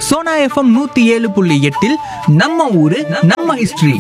Sona FM 107.8 நம்ம ஊரு நம்ம ஹிஸ்டரி.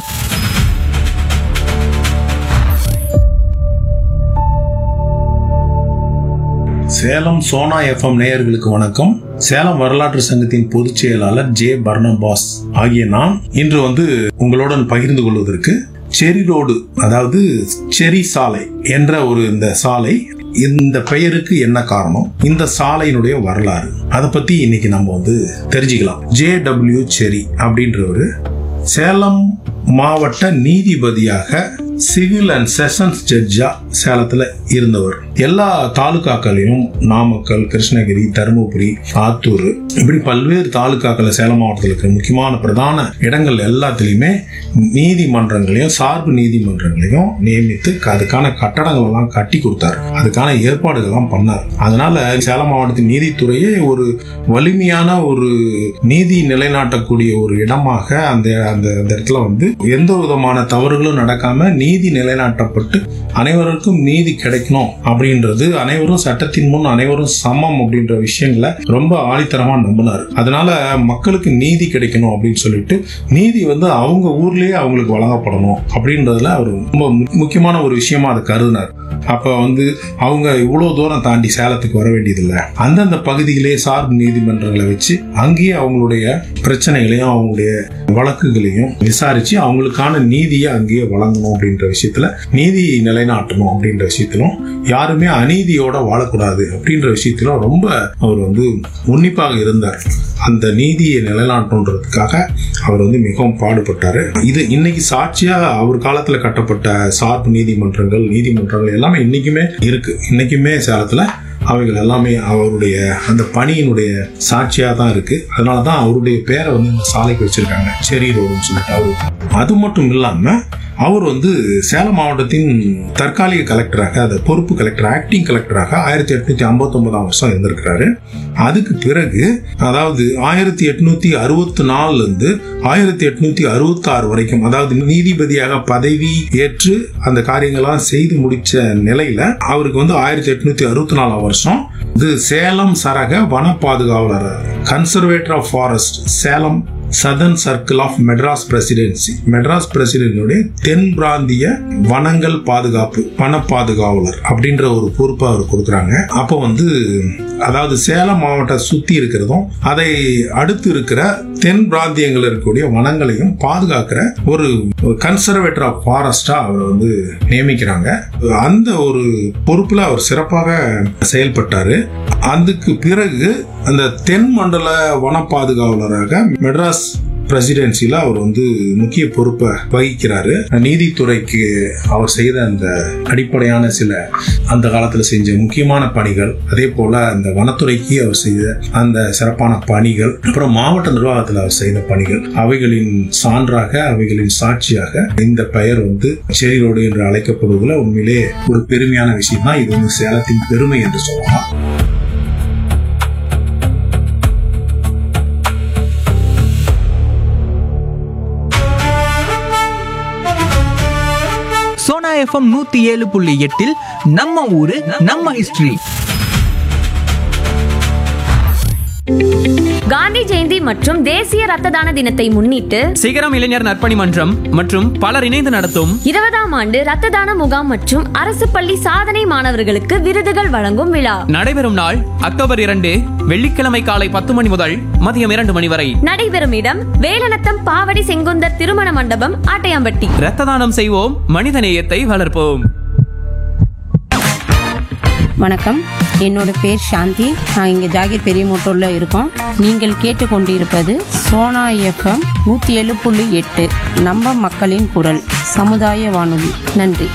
சேலம் சோனா எஃப்எம் நேயர்களுக்கு வணக்கம். சேலம் வரலாற்று சங்கத்தின் பொதுச் செயலாளர் ஜே பர்னபாஸ் ஆகிய நான் இன்று உங்களுடன் பகிர்ந்து கொள்வதற்கு செரி ரோடு, அதாவது செரி சாலை என்ற இந்த சாலை, இந்த பெயருக்கு என்ன காரணம், இந்த சாலையினுடைய வரலாறு, அதை பத்தி இன்னைக்கு நம்ம தெரிஞ்சுக்கலாம். JW செரி அப்படின்றவரு சேலம் மாவட்ட நீதிபதியாக சிவில் அண்ட் செஷன்ஸ் ஜட்ஜா சேலத்துல இருந்தவர். எல்லா தாலுகாக்களையும் நாமக்கல், கிருஷ்ணகிரி, தருமபுரி, ஆத்தூர், இப்படி பல்வேறு தாலுகாக்கள் சேலம் மாவட்டத்தில் இருக்கிற முக்கியமான பிரதான இடங்கள் எல்லாத்திலையுமே நீதிமன்றங்களையும் சார்பு நீதிமன்றங்களையும் நியமித்து அதுக்கான கட்டடங்கள் எல்லாம் கட்டி கொடுத்தாரு. அதுக்கான ஏற்பாடுகள் எல்லாம் பண்ணார். அதனால சேலம் மாவட்டத்தின் நீதித்துறையே ஒரு வலிமையான ஒரு நீதி நிலைநாட்டக்கூடிய ஒரு இடமாக அந்த இடத்துல எந்த விதமான தவறுகளும் நடக்காம நீதி நிலைநாட்டப்பட்டு அனைவருக்கும் நீதி கிடைக்கணும் அப்படின்றது, அனைவரும் சட்டத்தின் முன் அனைவரும் சமம் அப்படின்ற விஷயங்களை ரொம்ப ஆணித்தரமா நம்பினார். அதனால மக்களுக்கு நீதி கிடைக்கணும் அப்படின்னு சொல்லிட்டு நீதி அவங்க ஊர்லயே அவங்களுக்கு வழங்கப்படணும் அப்படின்றதுல அவர் ரொம்ப முக்கியமான ஒரு விஷயமா அதை கருதினார். அப்ப அவங்க இவ்வளவு தூரம் தாண்டி சேலத்துக்கு வர வேண்டியதில்லை, அந்தந்த பகுதியிலேயே சார்பு நீதிமன்றங்களை வச்சு அங்கேயே அவங்களுடைய பிரச்சனைகளையும் அவங்களுடைய வழக்குகளையும் விசாரிச்சு அவங்களுக்கான நீதியை அங்கேயே வழங்கணும் அப்படின்ற விஷயத்துல, நீதி நிலைநாட்டணும் அப்படின்ற விஷயத்திலும், யாருமே அநீதியோட வாழக்கூடாது அப்படின்ற விஷயத்திலும் ரொம்ப அவர் உன்னிப்பாக இருந்தார். அந்த நீதியை நிலைநாட்டணுன்றதுக்காக அவர் மிகவும் பாடுபட்டாரு. இது இன்னைக்கு சாட்சியா அவர் காலத்துல கட்டப்பட்ட சார்பு நீதிமன்றங்கள் எல்லாமே இன்னைக்குமே இருக்கு. இன்னைக்குமே சேலத்துல அவைகள் எல்லாமே அவருடைய அந்த பணியினுடைய சாட்சியா தான் இருக்கு. அதனாலதான் அவருடைய பேரை இந்த சாலைக்கு வச்சிருக்காங்க, செரி ரோடுன்னு சொல்லிட்டு. அது மட்டும் இல்லாம அவர் சேலம் மாவட்டத்தின் தற்காலிக கலெக்டராக, அது பொறுப்பு கலெக்டர், ஆக்டிங் கலெக்டராக 1859 வருஷம் இருந்திருக்கிறாரு. அதுக்கு பிறகு, அதாவது 1864 இருந்து 1866 வரைக்கும், அதாவது நீதிபதியாக பதவி ஏற்று அந்த காரியங்கள்லாம் செய்து முடிச்ச நிலையில அவருக்கு 1864 வருஷம் சேலம் சரக வன பாதுகாவலர், conservator of forest, Salem southern circle of Madras presidency, Madras பிரசிடென்சியுடைய தென் பிராந்திய வனங்கள் பாதுகாப்பு வன பாதுகாவலர் அப்படின்ற ஒரு பொறுப்பை அவர் கொடுக்குறாங்க. அப்போ அதாவது சேலம் மாவட்டம் சுத்தி இருக்கிறதும் அதை அடுத்து இருக்கிற தென் பிராந்தியங்கள் இருக்கக்கூடிய வனங்களையும் பாதுகாக்கிற ஒரு கன்சர்வேட்டர் ஆஃப் ஃபாரஸ்டா அவர் நியமிக்கிறாங்க. அந்த ஒரு பொறுப்புல அவர் சிறப்பாக செயல்பட்டாரு. அதுக்கு பிறகு அந்த தென் மண்டல வன பாதுகாவலராக மெட்ராஸ் பிரசிடென்சில அவர் முக்கிய பொறுப்பை வகிக்கிறாரு. நீதித்துறைக்கு அவர் செய்த அந்த அடிப்படையான சில அந்த காலத்துல செஞ்ச முக்கியமான பணிகள், அதே போல அந்த வனத்துறைக்கு அவர் செய்த அந்த சிறப்பான பணிகள், அப்புறம் மாவட்ட நிர்வாகத்தில் அவர் செய்த பணிகள், அவைகளின் சான்றாக, அவைகளின் சாட்சியாக இந்த பெயர் செரி ரோடு என்று அழைக்கப்படுவதில் உண்மையிலே ஒரு பெருமையான விஷயம் தான். இது சேலத்தின் பெருமை என்று சொல்லலாம். சோனா எஃப்எம் 107.8 நம்ம ஊரு நம்ம ஹிஸ்டரி. காந்தி ஜெயந்தி மற்றும் தேசிய ரத்த தான தினத்தை முன்னிட்டு சிகரம் இளைஞர் நற்பணி மன்றம் மற்றும் பலர் இணைந்து நடத்தும் 20ஆம் ஆண்டு ரத்த தான முகாம் மற்றும் அரசு பள்ளி சாதனை மாணவர்களுக்கு விருதுகள் வழங்கும் விழா நடைபெறும் நாள் அக்டோபர் 2, வெள்ளிக்கிழமை காலை 10 மணி முதல் மதியம் 2 மணி வரை. நடைபெறும் இடம் வேலநத்தம் பாவடி செங்குந்தர் திருமண மண்டபம், ஆட்டையாம்பட்டி. ரத்த தானம் செய்வோம், மனித நேயத்தை வளர்ப்போம். வணக்கம், என்னோட பேர் சாந்தி. நான் இங்கே ஜாகிர் பெரிய மோட்டூரில் இருக்கோம். நீங்கள் கேட்டுக்கொண்டிருப்பது சோனா எஃப்எம் 107.8 நம்ம மக்களின் குரல் சமுதாய வானொலி. நன்றி.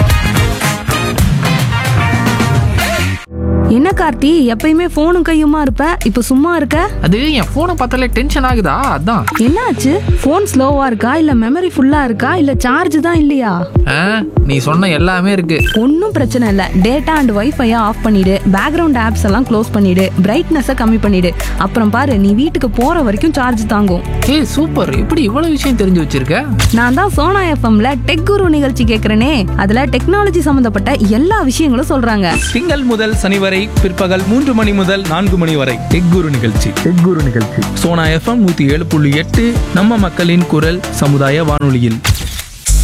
என்ன கார்த்தி, எப்பயுமே போனும் கையுமா இருப்ப, இப்ப சும்மா இருக்க? அது என் போனை பார்த்தாலே டென்ஷன் ஆகுதா, அதான். என்னாச்சு? போன் ஸ்லோவா இருக்கா, இல்ல மெமரி ஃபுல்லா இருக்கா, இல்ல சார்ஜ் தான் இல்லையா? நீ சொன்ன எல்லாமே இருக்கு. ஒன்னும் பிரச்சனை இல்ல. டேட்டா அண்ட் வைஃபையை ஆஃப் பண்ணிடு, பேக்ரவுண்ட் ஆப்ஸ் எல்லாம் க்ளோஸ் பண்ணிடு, பிரைட்னஸை கம்மி பண்ணிடு. அப்புறம் பாரு, நீ வீட்டுக்கு போற வரைக்கும் சார்ஜ் தாங்கும். ஏய் சூப்பர், இப்படி இவ்வளவு விஷயம் தெரிஞ்சு வச்சிருக்க. நான் தான் சோனா எஃப்எம்ல டெக் குரு நிகழ்ச்சி கேட்கறேனே, அதுல டெக்னாலஜி சம்பந்தப்பட்ட எல்லா விஷயங்களும் சொல்றாங்க. திங்கள் முதல் சனி வரை பிற்பகல் 3 மணி முதல் 4 மணி வரை எக்குரு நிகழ்ச்சி சோனா FM 107.8 நம்ம மக்களின் குரல் சமுதாய வானொலியில்.